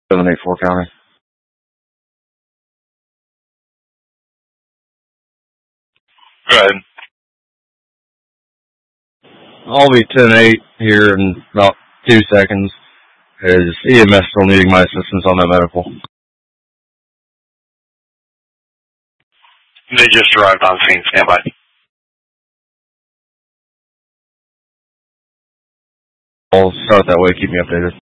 784 County. Go ahead. I'll be 10-8 here in about 2 seconds. Is EMS still needing my assistance on that medical? They just arrived on scene. Stand by. I'll start that way. Keep me updated.